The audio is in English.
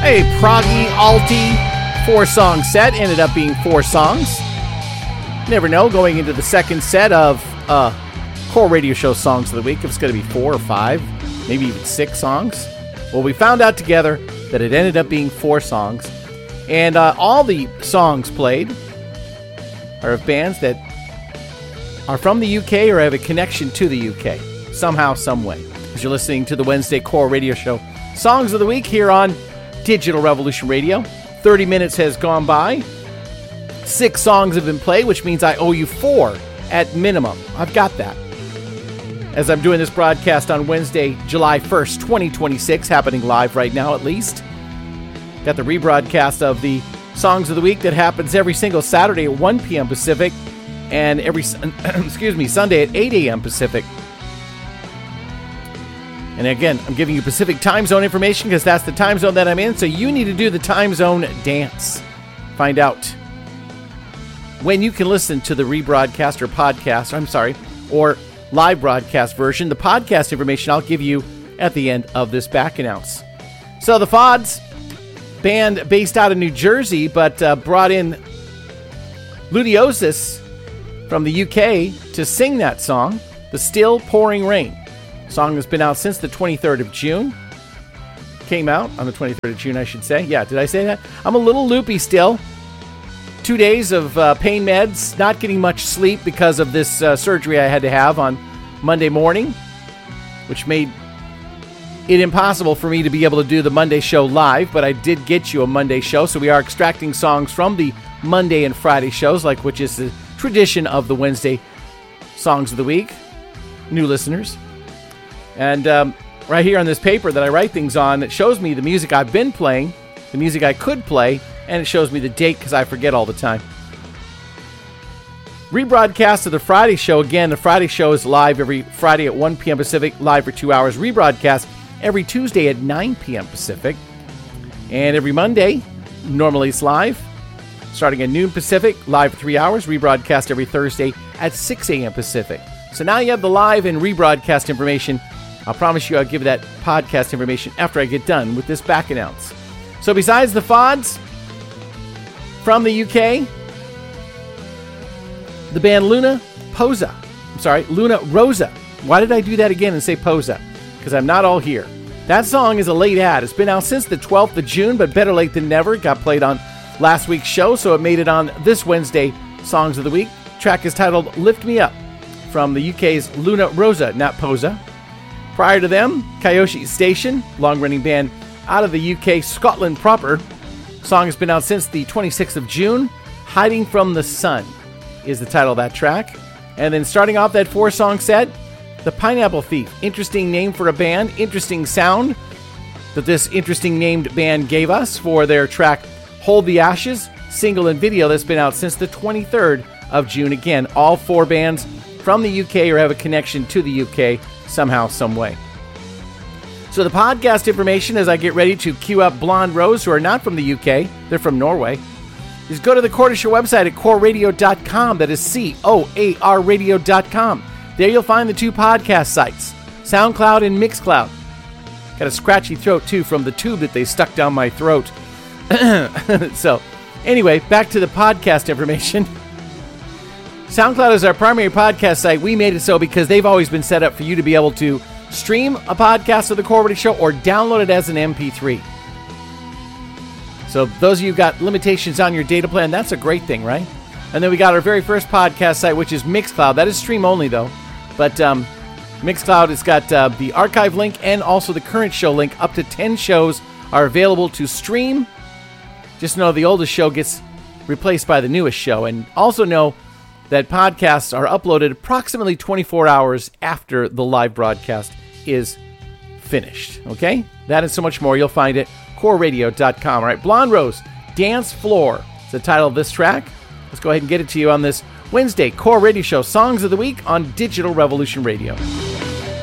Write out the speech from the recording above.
A proggy, alty, 4-song set. Ended up being 4 songs. Never know, going into the second set of Core Radio Show Songs of the Week, if it's going to be 4 or 5, maybe even 6 songs. Well, we found out together that it ended up being 4 songs. And all the songs played are of bands that are from the UK or have a connection to the UK, somehow, some way. As you're listening to the Wednesday Core Radio Show Songs of the Week here on Digital Revolution Radio. 30 minutes has gone by. 6 songs have been played, which means I owe you 4 at minimum. I've got that. As I'm doing this broadcast on Wednesday, July 1st, 2026, happening live right now at least. Got the rebroadcast of the Songs of the Week that happens every single Saturday at 1 p.m. Pacific and every Sunday at 8 a.m. Pacific. And again, I'm giving you Pacific time zone information because that's the time zone that I'm in, so you need to do the time zone dance. Find out when you can listen to the rebroadcast or podcast, or live broadcast version. The podcast information I'll give you at the end of this back announce. So the Fods, band based out of New Jersey, but brought in Ludiosis from the UK to sing that song, The Still Pouring Rain. Song has been out since the 23rd of June. Came out on the 23rd of June, I should say. Yeah, did I say that? I'm a little loopy still. 2 days of pain meds, not getting much sleep because of this surgery I had to have on Monday morning, which made it impossible for me to be able to do the Monday show live, but I did get you a Monday show, so we are extracting songs from the Monday and Friday shows, which is the tradition of the Wednesday Songs of the Week. New listeners. And right here on this paper that I write things on, it shows me the music I've been playing, the music I could play, and it shows me the date because I forget all the time. Rebroadcast of the Friday show. Again, the Friday show is live every Friday at 1 p.m. Pacific, live for 2 hours. Rebroadcast every Tuesday at 9 p.m. Pacific. And every Monday, normally it's live, starting at noon Pacific, live for 3 hours. Rebroadcast every Thursday at 6 a.m. Pacific. So now you have the live and rebroadcast information. I'll promise you I'll give that podcast information after I get done with this back announce. So besides the Fods from the UK, the band Luna Rosa. Why did I do that again and say Posa? Because I'm not all here. That song is a late ad. It's been out since the 12th of June, but better late than never. It got played on last week's show, so it made it on this Wednesday Songs of the Week. The track is titled Lift Me Up from the UK's Luna Rosa, not Posa. Prior to them, Kyoshi Station, long-running band out of the UK, Scotland proper. The song has been out since the 26th of June. Hiding from the Sun is the title of that track. And then starting off that 4-song set, The Pineapple Thief. Interesting name for a band, interesting sound that this interesting named band gave us for their track Hold the Ashes, single and video that's been out since the 23rd of June. Again, all 4 bands from the UK or have a connection to the UK somehow, some way. So the podcast information, as I get ready to queue up Blonde Rose, who are not from the UK, they're from Norway, is go to the Core Show website at coreradio.com. That is COAR radio.com. There you'll find the 2 podcast sites, SoundCloud and Mixcloud. Got a scratchy throat, too, from the tube that they stuck down my throat. So, anyway, back to the podcast information. SoundCloud is our primary podcast site. We made it so because they've always been set up for you to be able to stream a podcast of the Core Radio Show or download it as an MP3. So those of you who got limitations on your data plan, that's a great thing, right? And then we got our very first podcast site, which is Mixcloud. That is stream only, though. But Mixcloud has got the archive link and also the current show link. Up to 10 shows are available to stream. Just know the oldest show gets replaced by the newest show. And also know that podcasts are uploaded approximately 24 hours after the live broadcast is finished. Okay? That and so much more, you'll find it coreradio.com. All right, Blonde Rose, Dance Floor is the title of this track. Let's go ahead and get it to you on this Wednesday Core Radio Show Songs of the Week on Digital Revolution Radio.